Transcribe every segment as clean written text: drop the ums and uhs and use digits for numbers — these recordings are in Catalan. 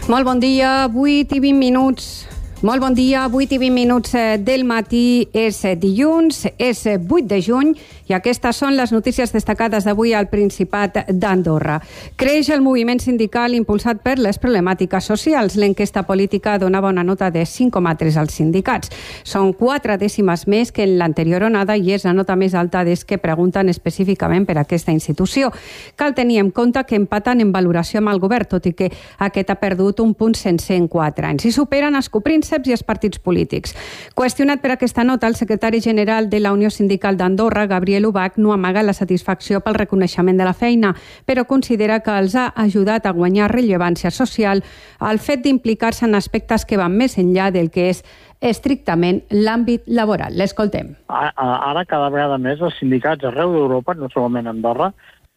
Molt bon dia, 8 i 20 minuts. Molt bon dia, 8 i 20 minuts del matí. És dilluns, és 8 de juny i aquestes són les notícies destacades d'avui al Principat d'Andorra. Creix el moviment sindical impulsat per les problemàtiques socials. L'enquesta política donava una nota de 5,3 als sindicats. Són 4 dècimes més que en l'anterior onada i és la nota més alta des que pregunten específicament per aquesta institució. Cal tenir en compte que empaten en valoració amb el govern, tot i que aquest ha perdut un punt sencer en 4 anys. I superen els coprínceps i els partits polítics. Qüestionat per aquesta nota, el secretari general de la Unió Sindical d'Andorra, Gabriel Ubach, no amaga la satisfacció pel reconeixement de la feina, però considera que els ha ajudat a guanyar rellevància social el fet d'implicar-se en aspectes que van més enllà del que és estrictament l'àmbit laboral. L'escoltem. Ara, cada vegada més, els sindicats arreu d'Europa, no solament a Andorra,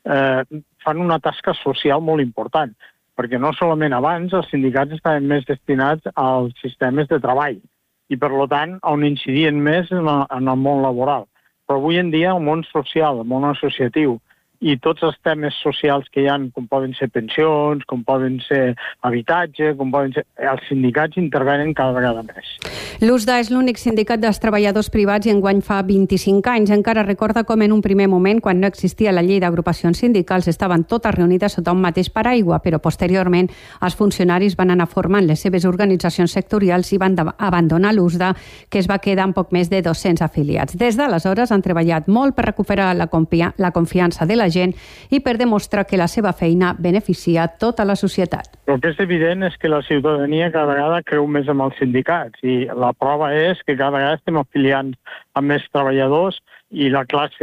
fan una tasca social molt important, perquè no solament abans els sindicats estaven més destinats als sistemes de treball i, per tant, on incidien més en el món laboral. Però avui en dia el món social, el món associatiu i tots els temes socials que hi ha, com poden ser pensions, com poden ser habitatge, com poden ser... Els sindicats intervenen cada vegada més. L'USDA és l'únic sindicat dels treballadors privats i enguany fa 25 anys. Encara recorda com en un primer moment, quan no existia la llei d'agrupacions sindicals, estaven totes reunides sota un mateix paraigua, però posteriorment els funcionaris van anar formant les seves organitzacions sectorials i van abandonar l'USDA, que es va quedar amb poc més de 200 afiliats. Des d'aleshores han treballat molt per recuperar la confiança de la gent i per demostrar que la seva feina beneficia tota la societat. El que és evident és que la ciutadania cada vegada creu més en els sindicats i la prova és que cada vegada estem afiliant a més treballadors i la classe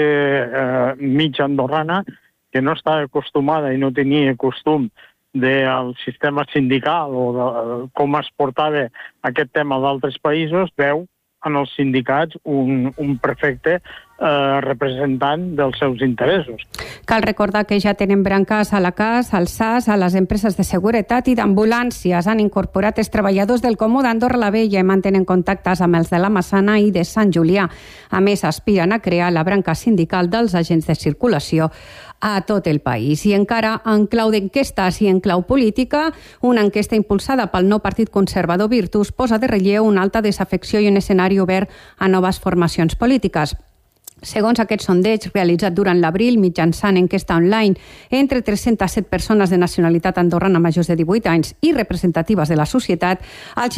mitja andorrana, que no està acostumada i no tenia costum del sistema sindical o de com es portava aquest tema d'altres països, veu en els sindicats un perfecte representant dels seus interessos. Cal recordar que ja tenen branques a la CAS, al SAS, a les empreses de seguretat i d'ambulàncies. Han incorporat els treballadors del Comú d'Andorra la Vella i mantenen contactes amb els de la Massana i de Sant Julià. A més, aspiren a crear la branca sindical dels agents de circulació a tot el país. I encara en clau d'enquestes i en clau política, una enquesta impulsada pel nou partit conservador Virtus posa de relleu una alta desafecció i un escenari obert a noves formacions polítiques. Segons aquest sondeig realitzat durant l'abril mitjançant enquesta online entre 307 persones de nacionalitat andorrana majors de 18 anys i representatives de la societat, el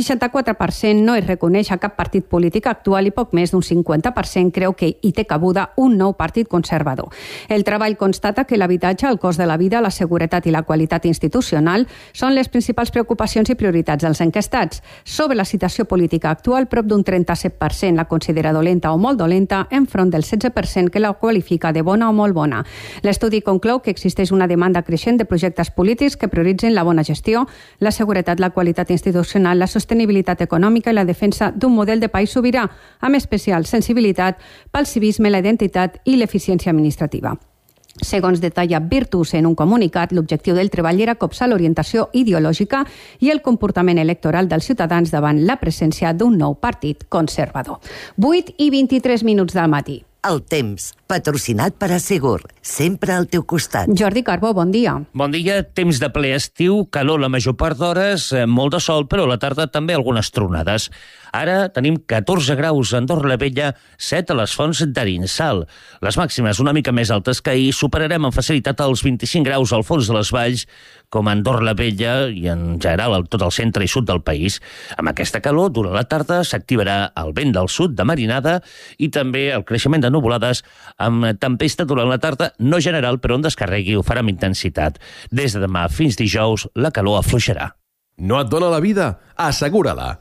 64% no es reconeix a cap partit polític actual i poc més d'un 50% creu que hi té cabuda un nou partit conservador. El treball constata que l'habitatge, el cost de la vida, la seguretat i la qualitat institucional són les principals preocupacions i prioritats dels enquestats. Sobre la situació política actual, prop d'un 37% la considera dolenta o molt dolenta enfront del 16% que la qualifica de bona o molt bona. L'estudi conclou que existeix una demanda creixent de projectes polítics que prioritzen la bona gestió, la seguretat, la qualitat institucional, la sostenibilitat econòmica i la defensa d'un model de país sobirà, amb especial sensibilitat pel civisme, la identitat i l'eficiència administrativa. Segons detalla Virtus en un comunicat, l'objectiu del treball era copsar l'orientació ideològica i el comportament electoral dels ciutadans davant la presència d'un nou partit conservador. 8 i 23 minuts del matí. El temps, patrocinat per Assegur, sempre al teu costat. Jordi Carbó, bon dia. Bon dia, temps de ple estiu, calor la major part d'hores, molt de sol, però a la tarda també algunes tronades. Ara tenim 14 graus a Andorra la Vella, 7 a les Fonts d'Arinsal. Les màximes una mica més altes que ahir, superarem amb facilitat els 25 graus al fons de les valls, com a Andorra la Vella i en general a tot el centre i sud del país. Amb aquesta calor, durant la tarda s'activarà el vent del sud de marinada i també el creixement de nuvolades amb tempesta durant la tarda, no general, però on descarregui ho farà amb intensitat. Des de demà fins dijous, la calor afluixarà. No et dóna la vida? Assegura-la.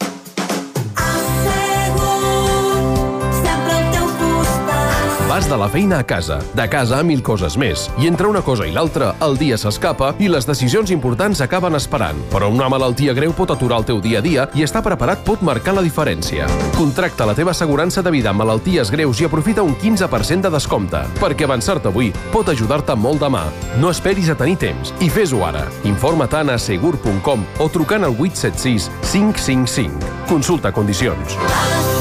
Vas de la feina a casa, de casa a 1000 coses més, i entre una cosa i l'altra, el dia s'escapa i les decisions importants acaben esperant. Però una malaltia greu pot aturar el teu dia a dia i estar preparat pot marcar la diferència. Contracta la teva assegurança de vida amb malalties greus i aprofita un 15% de descompte, perquè avançar-te avui pot ajudar-te molt demà. No esperis a tenir temps i fes-ho ara. Informa't a assegur.com o trucant al 876 555. Consulta condicions.